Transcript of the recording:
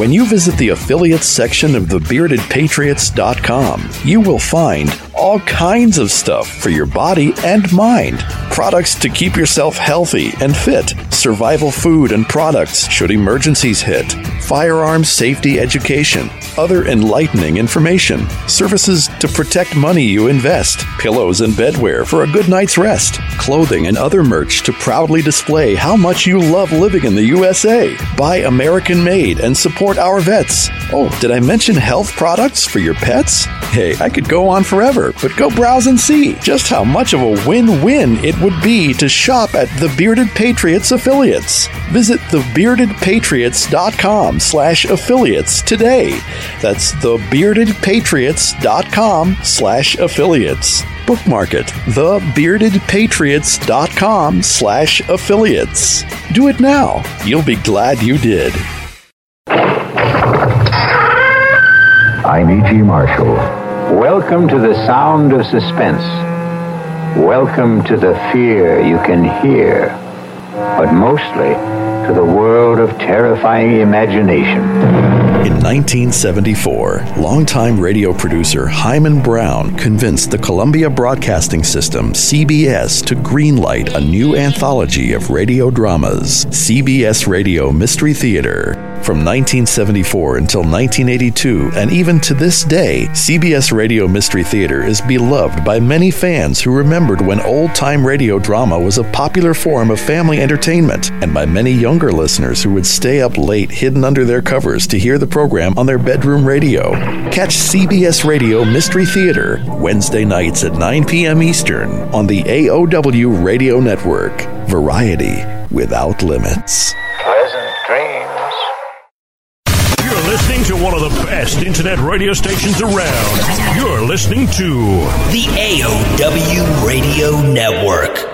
When you visit the affiliates section of thebeardedpatriots.com, you will find all kinds of stuff for your body and mind. Products to keep yourself healthy and fit, survival food and products should emergencies hit, firearms safety education, other enlightening information, services to protect money you invest, pillows and bedwear for a good night's rest, clothing and other merch to proudly display how much you love living in the USA. Buy American made and support our vets. Oh, did I mention health products for your pets? Hey, I could go on forever, but go browse and see just how much of a win-win it would be to shop at the Bearded Patriots affiliates. Visit thebeardedpatriots.com/affiliates today. That's thebeardedpatriots.com/affiliates. Bookmark it, thebeardedpatriots.com/affiliates. Do it now. You'll be glad you did. I'm E.G. Marshall. Welcome to the sound of suspense. Welcome to the fear you can hear, but mostly to the world of terrifying imagination. In 1974, longtime radio producer Hyman Brown convinced the Columbia Broadcasting System, CBS, to greenlight a new anthology of radio dramas, CBS Radio Mystery Theater. From 1974 until 1982, and even to this day, CBS Radio Mystery Theater is beloved by many fans who remembered when old-time radio drama was a popular form of family entertainment, and by many younger listeners who would stay up late hidden under their covers to hear the program on their bedroom radio. Catch CBS Radio Mystery Theater Wednesday nights at 9 p.m. Eastern on the AOW Radio Network. Variety without limits. Pleasant dreams. You're listening to one of the best internet radio stations around. You're listening to the AOW Radio Network.